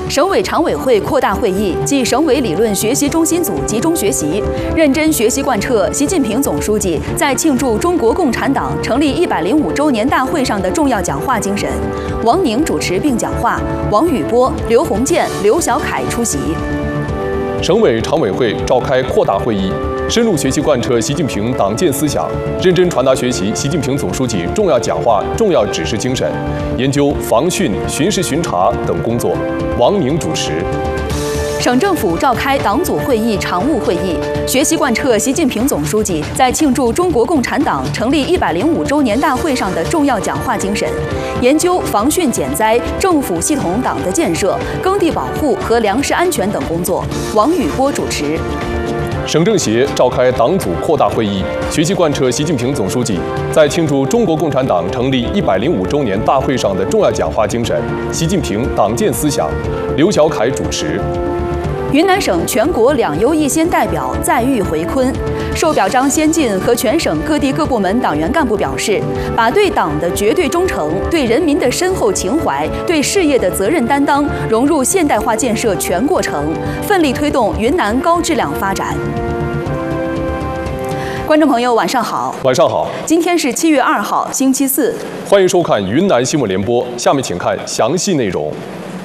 省委常委会扩大会议暨省委理论学习中心组集中学习，认真学习贯彻习近平总书记在庆祝中国共产党成立105周年大会上的重要讲话精神。王宁主持并讲话，王宇波、刘鸿渐、刘小凯出席。 省委常委会召开扩大会议，深入学习贯彻习近平党建思想，认真传达学习习近平总书记重要讲话、重要指示精神，研究防汛、巡视巡查等工作。王宁主持。 省政府召开党组会议常务会议，学习贯彻习近平总书记在庆祝中国共产党成立105周年大会上的重要讲话精神，研究防汛减灾、政府系统党的建设、耕地保护和粮食安全等工作。王宇波主持。 省政协召开党组扩大会议，学习贯彻习近平总书记在庆祝中国共产党成立105周年大会上的重要讲话精神、习近平党建思想。刘小凯主持。 云南省全国2优1先代表载誉回昆，受表彰先进和全省各地各部门党员干部表示，把对党的绝对忠诚、对人民的深厚情怀、对事业的责任担当融入现代化建设全过程，奋力推动云南高质量发展。观众朋友，晚上好。 晚上好。 今天是7月2号，星期四。 欢迎收看云南新闻联播，下面请看详细内容。